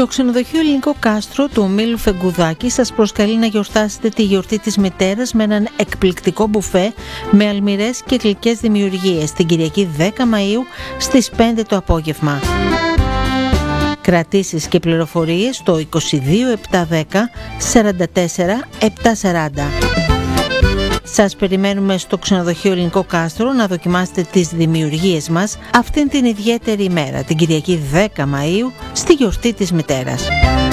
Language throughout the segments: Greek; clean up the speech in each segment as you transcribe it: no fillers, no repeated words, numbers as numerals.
Το ξενοδοχείο Ελληνικό Κάστρο του Ομίλου Φεγγουδάκη σας προσκαλεί να γιορτάσετε τη γιορτή της μητέρας με έναν εκπληκτικό μπουφέ με αλμυρές και γλυκές δημιουργίες την Κυριακή 10 Μαΐου στις 5 το απόγευμα. Κρατήσεις και πληροφορίες στο 22 710 44 740. Σας περιμένουμε στο ξενοδοχείο Ελληνικό Κάστρο να δοκιμάσετε τις δημιουργίες μας αυτήν την ιδιαίτερη ημέρα, την Κυριακή 10 Μαΐου, στη γιορτή της μητέρας.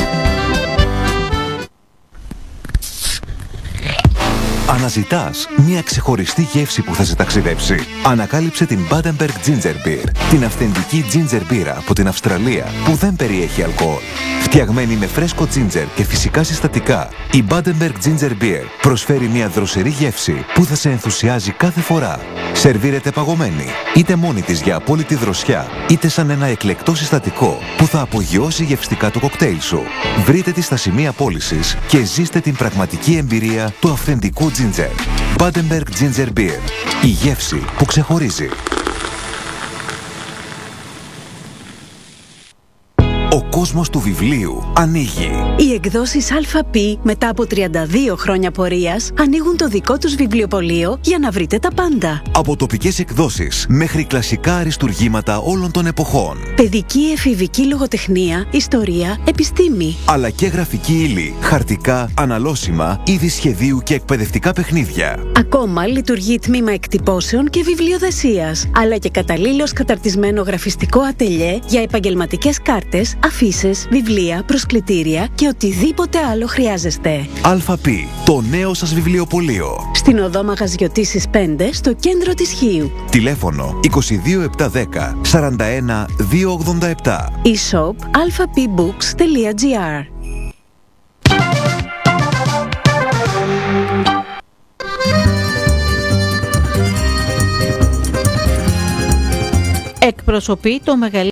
Αναζητάς μια ξεχωριστή γεύση που θα σε ταξιδέψει? Ανακάλυψε την Badenberg Ginger Beer, την αυθεντική ginger μπύρα από την Αυστραλία που δεν περιέχει αλκοόλ. Φτιαγμένη με φρέσκο ginger και φυσικά συστατικά, η Badenberg Ginger Beer προσφέρει μια δροσερή γεύση που θα σε ενθουσιάζει κάθε φορά. Σερβίρεται παγωμένη, είτε μόνη της για απόλυτη δροσιά, είτε σαν ένα εκλεκτό συστατικό που θα απογειώσει γευστικά το κοκτέιλ σου. Βρείτε τη στα σημεία πώλησης και ζήστε την πραγματική εμπειρία του αυθεντικού ginger. Badenberg Ginger Beer. Η γεύση που ξεχωρίζει. Ο κόσμος του βιβλίου ανοίγει. Οι εκδόσεις ΑΠ μετά από 32 χρόνια πορείας ανοίγουν το δικό τους βιβλιοπωλείο για να βρείτε τα πάντα. Από τοπικές εκδόσεις μέχρι κλασικά αριστουργήματα όλων των εποχών. Παιδική, εφηβική λογοτεχνία, ιστορία, επιστήμη. Αλλά και γραφική ύλη, χαρτικά, αναλώσιμα, είδη σχεδίου και εκπαιδευτικά παιχνίδια. Ακόμα λειτουργεί τμήμα εκτυπώσεων και βιβλιοδεσίας. Αλλά και καταλήλως καταρτισμένο γραφιστικό ατελιέ για επαγγελματικές κάρτες, αφίσες, βιβλία, προσκλητήρια και οτιδήποτε άλλο χρειάζεστε. ΑΠ, το νέο σας βιβλιοπωλείο. Στην οδό Μαγαζιωτήσης 5, στο κέντρο της Χίου. Τηλέφωνο 22 710 41 287. E-shop alphapbooks.gr. Εκπροσωπεί το μεγαλύτερο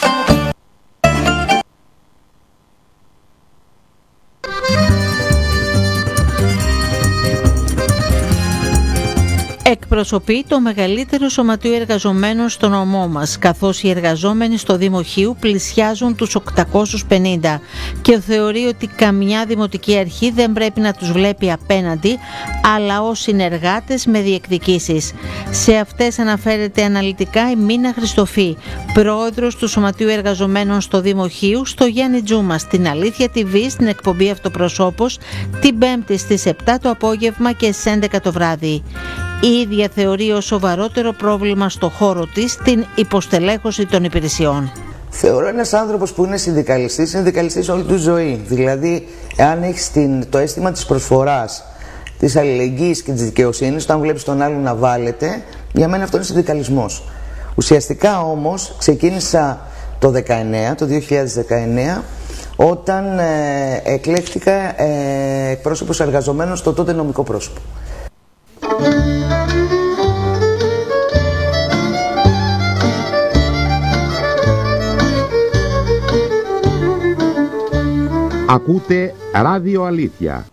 σωματείο εργαζομένων στο νομό μας, καθώς οι εργαζόμενοι στο Δήμο Χίου πλησιάζουν τους 850 και θεωρεί ότι καμιά δημοτική αρχή δεν πρέπει να τους βλέπει απέναντι, αλλά ως συνεργάτες με διεκδικήσεις. Σε αυτές αναφέρεται αναλυτικά η Μίνα Χριστοφή, πρόεδρος του Σωματείου Εργαζομένων στο Δήμο Χίου, στο Γιάννη Τζούμα, στην Αλήθεια TV, στην εκπομπή Αυτοπροσώπος, την Πέμπτη στις 7 το απόγευμα και στις 11 το βράδυ. Η ίδια θεωρεί ως σοβαρότερο πρόβλημα στο χώρο της την υποστελέχωση των υπηρεσιών. Θεωρώ ένας άνθρωπος που είναι συνδικαλιστής όλη του ζωή. Δηλαδή, εάν έχεις το αίσθημα της προσφοράς, της αλληλεγγύης και της δικαιοσύνης, όταν βλέπεις τον άλλον να βάλετε, για μένα αυτό είναι συνδικαλισμός. Ουσιαστικά όμως ξεκίνησα το 2019, όταν εκλέχτηκα εκπρόσωπος εργαζομένων στο τότε νομικό πρόσωπο. Ακούτε Ράδιο Αλήθεια.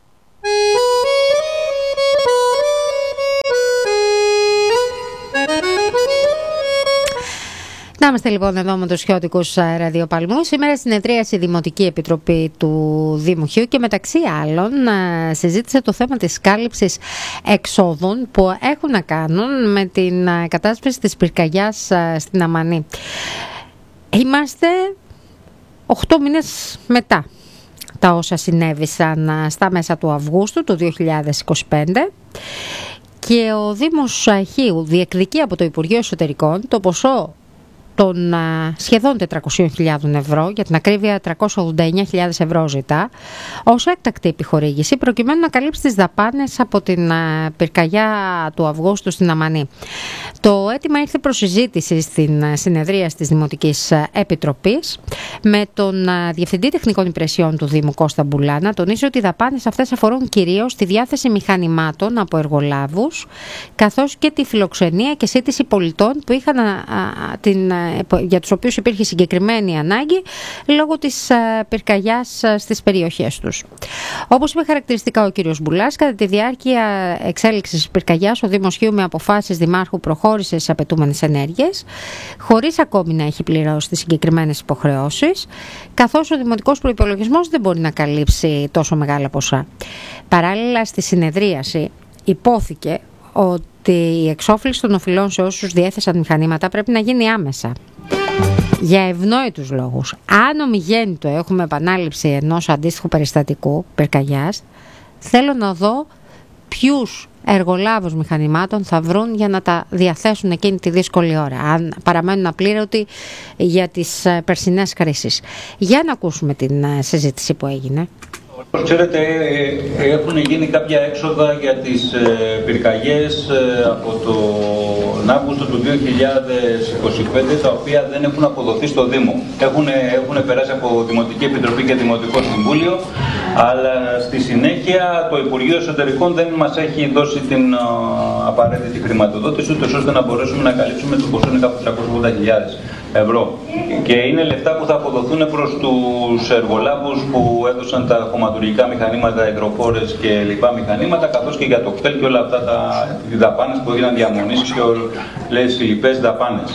Να είμαστε λοιπόν εδώ με τους χιώτικους ραδιοπαλμούς. Σήμερα συνεδρίασε η Δημοτική Επιτροπή του Δήμου Χίου και μεταξύ άλλων συζήτησε το θέμα της κάλυψης εξόδων που έχουν να κάνουν με την κατάσπιση της πυρκαγιάς στην Αμανή. Είμαστε 8 μήνες μετά τα όσα συνέβησαν στα μέσα του Αυγούστου του 2025 και ο Δήμος Χίου διεκδικεί από το Υπουργείο Εσωτερικών το ποσό των σχεδόν 400.000 ευρώ, για την ακρίβεια 389.000 ευρώ ζητά, ως έκτακτη επιχορήγηση προκειμένου να καλύψει τις δαπάνες από την πυρκαγιά του Αυγούστου στην Αμανή. Το αίτημα ήρθε προς συζήτηση στην συνεδρία της Δημοτικής Επιτροπής με τον Διευθυντή Τεχνικών Υπηρεσιών του Δήμου Κώστα Μπουλάνα. Τονίζει ότι οι δαπάνες αυτές αφορούν κυρίως τη διάθεση μηχανημάτων από εργολάβους, καθώς και τη φιλοξενία και σύντηση πολιτών που είχαν την για τους οποίους υπήρχε συγκεκριμένη ανάγκη λόγω της πυρκαγιάς στις περιοχές τους. Όπως είπε χαρακτηριστικά ο κύριος Μπουλάς, κατά τη διάρκεια εξέλιξης πυρκαγιάς, ο Δήμος Χίου με αποφάσεις δημάρχου προχώρησε σε απαιτούμενες ενέργειες, χωρίς ακόμη να έχει πληρώσει τις συγκεκριμένες υποχρεώσεις, καθώς ο δημοτικός προϋπολογισμός δεν μπορεί να καλύψει τόσο μεγάλα ποσά. Παράλληλα, στη συνεδρίαση υπόθηκε ότι η εξόφληση των οφειλών σε όσους διέθεσαν μηχανήματα πρέπει να γίνει άμεσα. Για ευνόητους λόγους. Αν ομιγέννητο έχουμε επανάληψη ενός αντίστοιχου περιστατικού πυρκαγιάς, θέλω να δω ποιους εργολάβους μηχανημάτων θα βρουν για να τα διαθέσουν εκείνη τη δύσκολη ώρα, αν παραμένουν απλήρωτοι για τις περσινές κρίσεις. Για να ακούσουμε την συζήτηση που έγινε. Όπως ξέρετε, έχουν γίνει κάποια έξοδα για τις πυρκαγιές από τον Αύγουστο του 2025, τα οποία δεν έχουν αποδοθεί στο Δήμο. Έχουν περάσει από Δημοτική Επιτροπή και Δημοτικό Συμβούλιο, αλλά στη συνέχεια το Υπουργείο Εσωτερικών δεν μας έχει δώσει την απαραίτητη χρηματοδότηση, ώστε να μπορέσουμε να καλύψουμε το ποσό κάπου 380.000 ευρώ. Και είναι λεφτά που θα αποδοθούν προς τους εργολάβους που έδωσαν τα χωματουργικά μηχανήματα, υγροφόρες και λοιπά μηχανήματα, καθώς και για το κτέλ και όλα αυτά οι δαπάνες που έγιναν διαμονής και όλες οι λοιπές δαπάνες.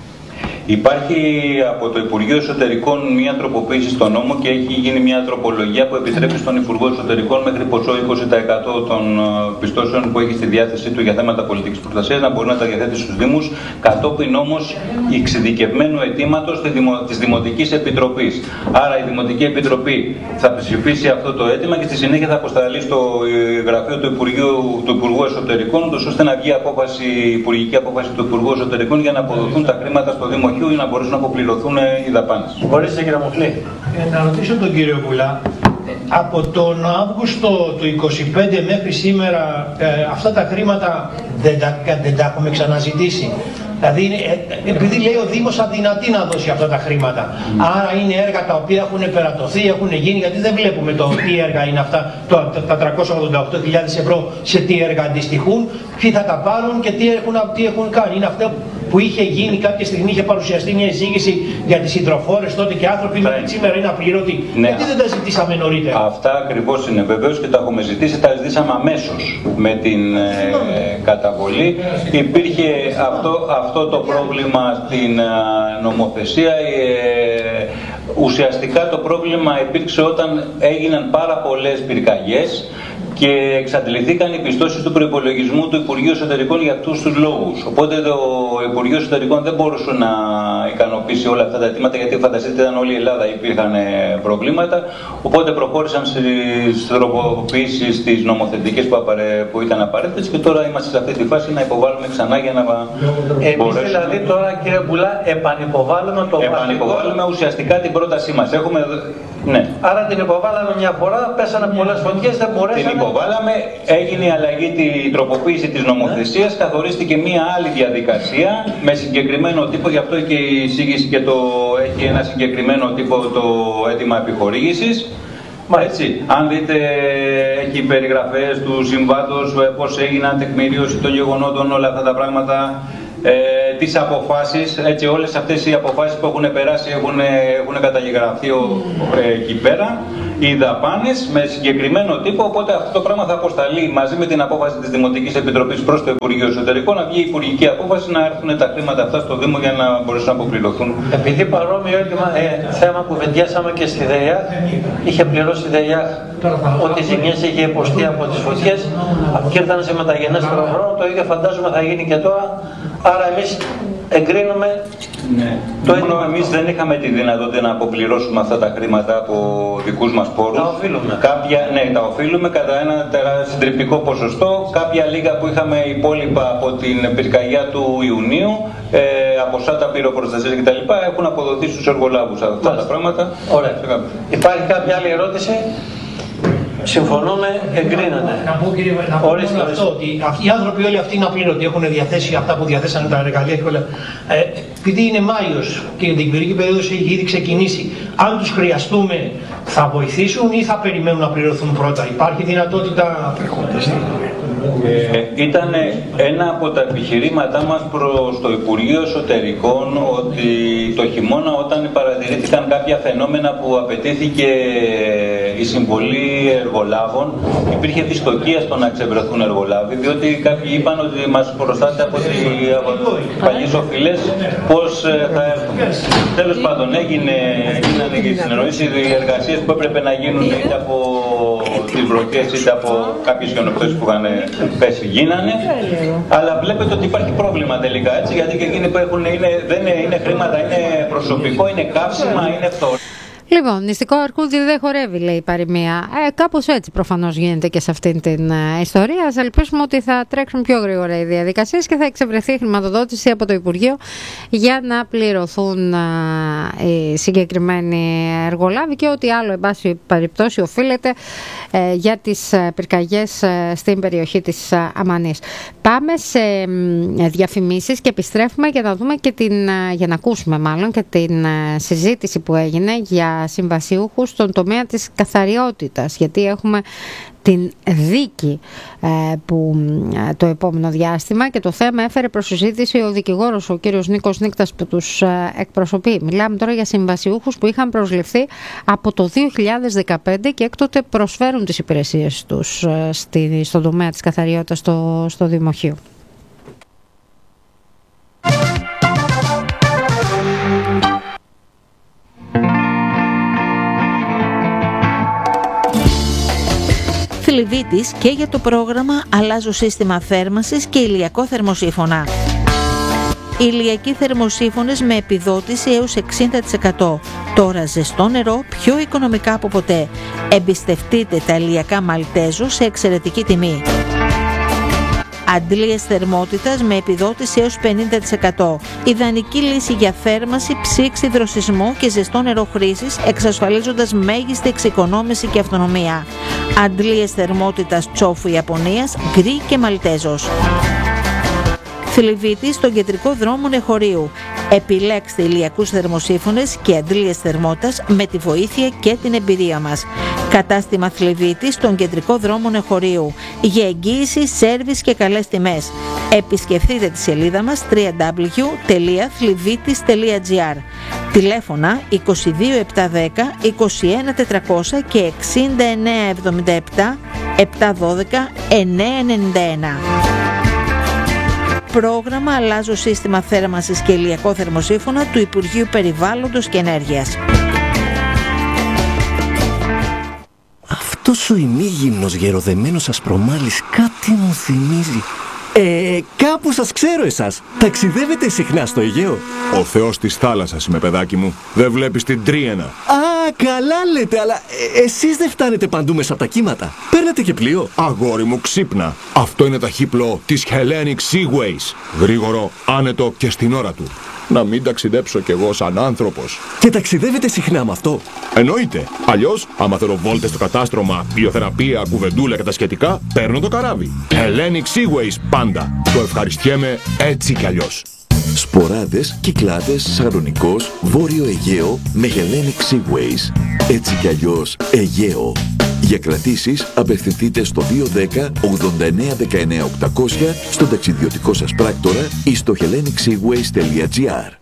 Υπάρχει από το Υπουργείο Εσωτερικών μια τροποποίηση στο νόμο και έχει γίνει μια τροπολογία που επιτρέπει στον Υπουργό Εσωτερικών μέχρι ποσό 20% των πιστώσεων που έχει στη διάθεσή του για θέματα πολιτικής προστασίας να μπορεί να τα διαθέτει στους Δήμους, κατόπιν όμως εξειδικευμένου αιτήματος της Δημοτικής Επιτροπής. Άρα η Δημοτική Επιτροπή θα ψηφίσει αυτό το αίτημα και στη συνέχεια θα αποσταλεί στο γραφείο του Υπουργού Εσωτερικών, ώστε να βγει υπουργική απόφαση του Υπουργού Εσωτερικών για να αποδοθούν τα χρήματα στο Δήμο Χίου ή να μπορέσουν να αποπληρωθούν οι δαπάνες. Μπορείτε, κύριε Μοχλή. Να ρωτήσω τον κύριο Βουλά, από τον Αύγουστο του 2025 μέχρι σήμερα αυτά τα χρήματα δεν τα έχουμε ξαναζητήσει. Δηλαδή, επειδή λέει ο Δήμος αδυνατεί να δώσει αυτά τα χρήματα. Άρα είναι έργα τα οποία έχουν περατωθεί, έχουν γίνει, γιατί δεν βλέπουμε τι έργα είναι αυτά, τα 388.000 ευρώ σε τι έργα αντιστοιχούν, ποιοι θα τα πάρουν και τι έχουν κάνει. Είναι αυτό που είχε γίνει κάποια στιγμή, είχε παρουσιαστεί μια εισήγηση για τις υδροφόρες τότε και άνθρωποι μέχρι σήμερα είναι απλήρωτοι. Ναι. Γιατί δεν τα ζητήσαμε νωρίτερα. Αυτά ακριβώς είναι βεβαίως και τα έχουμε ζητήσει, τα ζητήσαμε αμέσως με την καταβολή. Υπήρχε αυτό το πρόβλημα στην νομοθεσία. Ουσιαστικά το πρόβλημα υπήρξε όταν έγιναν πάρα πολλές πυρκαγιές και εξαντληθήκαν οι πιστώσεις του προϋπολογισμού του Υπουργείου Εσωτερικών για αυτούς τους λόγους. Οπότε το Υπουργείο Εσωτερικών δεν μπορούσε να ικανοποιήσει όλα αυτά τα αιτήματα, γιατί φανταστείτε ήταν όλη η Ελλάδα υπήρχαν προβλήματα. Οπότε προχώρησαν στις τροποποιήσεις στις νομοθετικές που ήταν απαραίτητες και τώρα είμαστε σε αυτή τη φάση να υποβάλουμε ξανά για να μπορέσουμε. Δηλαδή τώρα, κύριε Μπουλά, επανυποβάλλουμε ουσιαστικά την πρότασή μας. Ναι. Άρα την υποβάλαμε μια φορά, πέσανε πολλές φωτιές, δεν μπορέσαμε. Την υποβάλαμε, έγινε η αλλαγή, η τροποποίηση της νομοθεσίας, καθορίστηκε μια άλλη διαδικασία με συγκεκριμένο τύπο, γι' αυτό και η εισήγηση και έχει ένα συγκεκριμένο τύπο το αίτημα επιχορήγησης. Έτσι, αν δείτε, έχει περιγραφές του συμβάντος, πώς έγιναν, τεκμηρίωση των γεγονότων, όλα αυτά τα πράγματα. Τις αποφάσεις, έτσι όλες αυτές οι αποφάσεις που έχουν περάσει έχουν καταγεγραφεί εκεί πέρα, οι δαπάνες με συγκεκριμένο τύπο, οπότε αυτό το πράγμα θα αποσταλεί μαζί με την απόφαση της Δημοτικής Επιτροπής προς το Υπουργείο Εσωτερικών, να βγει η υπουργική απόφαση να έρθουν τα χρήματα αυτά στο Δήμο για να μπορέσουν να αποπληρωθούν. Επειδή παρόμοιο θέμα που βεντιάσαμε και στη ΔΕΙΑ, είχε πληρώσει η ΔΕΙΑ ότι ζημιές είχε υποστεί από τις φωτιές και ήρθαν σε μεταγενέστερο χρόνο, το ίδιο φαντάζομαι θα γίνει και τώρα. Άρα εμείς εγκρίνουμε το έτοιμο. Εμείς δεν είχαμε τη δυνατότητα να αποπληρώσουμε αυτά τα χρήματα από δικούς μας πόρους. Τα οφείλουμε. Τα οφείλουμε κατά ένα συντριπτικό ποσοστό. Κάποια λίγα που είχαμε υπόλοιπα από την πυρκαγιά του Ιουνίου, από σάτα πυροπροστασίας κτλ. Έχουν αποδοθεί στους εργολάβους αυτά τα πράγματα. Ωραία. Υπάρχει κάποια άλλη ερώτηση? Συμφωνούμε, εγκρίνεται. Να πω, κύριε, αυτό, ότι οι άνθρωποι όλοι αυτοί είναι απλήρωτοι, έχουν διαθέσει αυτά που διαθέσανε τα εργαλεία και όλα. Επειδή είναι Μάιος και η διοικητική περίοδος έχει ήδη ξεκινήσει, αν τους χρειαστούμε θα βοηθήσουν ή θα περιμένουν να πληρωθούν πρώτα? Υπάρχει δυνατότητα? Ήταν ένα από τα επιχειρήματά μας προς το Υπουργείο Εσωτερικών ότι το χειμώνα, όταν παρατηρήθηκαν κάποια φαινόμενα που απαιτήθηκε η συμβολή εργολάβων, υπήρχε δυστοκία στο να ξεβρεθούν εργολάβοι, διότι κάποιοι είπαν ότι μας προστάται από τις παλιές οφειλές πώς θα έρθουμε. Τέλος πάντων, έγιναν οι συνεννοήσεις, οι εργασίες που έπρεπε να γίνουν είτε από τις βροχές είτε από κάποιες χιονοπτώσεις που είχαν πέσει γίνανε, αλλά βλέπετε ότι υπάρχει πρόβλημα τελικά, έτσι, γιατί και εκείνοι που έχουν, δεν είναι χρήματα, είναι προσωπικό, είναι καύσιμα, είναι φθορά. Λοιπόν, νηστικό αρκούδι δεν χορεύει, λέει η παροιμία. Κάπως έτσι προφανώς γίνεται και σε αυτήν την ιστορία. Ας ελπίσουμε ότι θα τρέξουν πιο γρήγορα οι διαδικασίες και θα εξευρεθεί χρηματοδότηση από το Υπουργείο για να πληρωθούν οι συγκεκριμένοι εργολάβοι και ό,τι άλλο, εν πάση περιπτώσει, οφείλεται για τις πυρκαγιές στην περιοχή της Αμανής. Πάμε σε διαφημίσεις και επιστρέφουμε για να δούμε και για να ακούσουμε μάλλον και την συζήτηση που έγινε για συμβασιούχους στον τομέα της καθαριότητας, γιατί έχουμε την δίκη που το επόμενο διάστημα και το θέμα έφερε προς συζήτηση ο δικηγόρος, ο κύριος Νίκος Νίκτας, που τους εκπροσωπεί. Μιλάμε τώρα για συμβασιούχους που είχαν προσληφθεί από το 2015 και έκτοτε προσφέρουν τις υπηρεσίες τους στον τομέα της καθαριότητας στο Δημοχείο. Θλιβίτης και για το πρόγραμμα «Αλλάζω σύστημα θέρμανσης και ηλιακό θερμοσύφωνα». Ηλιακοί θερμοσύφωνες με επιδότηση έως 60%. Τώρα ζεστό νερό πιο οικονομικά από ποτέ. Εμπιστευτείτε τα ηλιακά Μαλτέζο σε εξαιρετική τιμή. Αντλίες θερμότητας με επιδότηση έως 50%. Ιδανική λύση για θέρμανση, ψήξη, δροσισμό και ζεστό νερό χρήσης, εξασφαλίζοντας μέγιστη εξοικονόμηση και αυτονομία. Αντλίες θερμότητας Τσόφου Ιαπωνίας, γκρι και Μαλτέζος. Θλιβίτη στον κεντρικό δρόμο Νεχωρίου. Επιλέξτε ηλιακούς θερμοσύφωνες και αντλίες θερμότητας με τη βοήθεια και την εμπειρία μας. Κατάστημα Θλιβίτη στον κεντρικό δρόμο Νεχωρίου. Για εγγύηση, σέρβις και καλές τιμές. Επισκεφτείτε τη σελίδα μας www.thlivitis.gr. Τηλέφωνα 22710 21400 και 6977 712 991. Πρόγραμμα «Αλλάζω σύστημα θέρμανσης και ηλιακό θερμοσύφωνα» του Υπουργείου Περιβάλλοντος και Ενέργειας. Αυτός ο ημίγυμνος γεροδεμένος ασπρομάλης κάτι μου θυμίζει. Κάπου σας ξέρω εσάς. Ταξιδεύετε συχνά στο Αιγαίο? Ο θεός της θάλασσας είμαι, παιδάκι μου. Δεν βλέπεις την Τρίαινα? Α, καλά λέτε, αλλά εσείς δεν φτάνετε παντού μέσα από τα κύματα. Παίρνετε και πλοίο? Αγόρι μου, ξύπνα. Αυτό είναι ταχύπλο της Hellenic Seaways. Γρήγορο, άνετο και στην ώρα του. Να μην ταξιδέψω κι εγώ σαν άνθρωπος. Και ταξιδεύετε συχνά με αυτό? Εννοείται. Αλλιώς, άμα θέλω βόλτες στο κατάστρωμα, βιοθεραπεία, κουβεντούλα και τα σχετικά, παίρνω το καράβι. Hellenic Seaways πάντα. Το ευχαριστιέμαι έτσι κι αλλιώς. Σποράδες, Κυκλάδες, Σαλονικός, Βόρειο Αιγαίο με Hellenic Seaways. Έτσι κι αλλιώς Αιγαίο. Για κρατήσεις απευθυνθείτε στο 210 89 19 800 στον ταξιδιωτικό σας πράκτορα ή στο hellenic-seaways.gr.